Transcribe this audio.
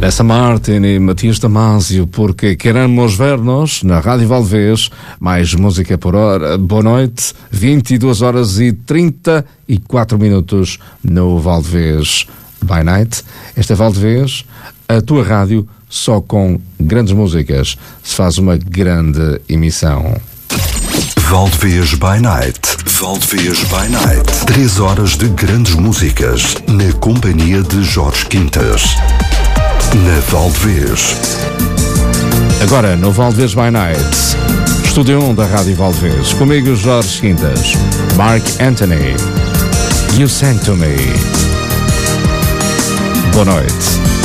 Vanessa Martin e Matias Damasio, porque queremos ver-nos na Rádio Valdevez. Mais música por hora. Boa noite, 22 horas e 34 minutos no Valdevez by Night. Esta é Valdevez, a tua rádio, só com grandes músicas. Se faz uma grande emissão. Valdevez by Night. Valdevez by Night. 3 horas de grandes músicas na companhia de Jorge Quintas. Na Valdevez. Agora no Valdevez by Night, Estúdio 1 da Rádio Valdevez. Comigo Jorge Quintas, Mark Anthony, You Sang to Me. Boa noite.